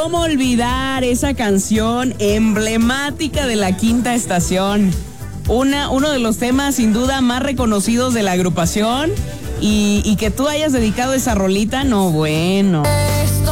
¿Cómo olvidar esa canción emblemática de la Quinta Estación? Uno de los temas sin duda más reconocidos de la agrupación y que tú hayas dedicado esa rolita, no, bueno.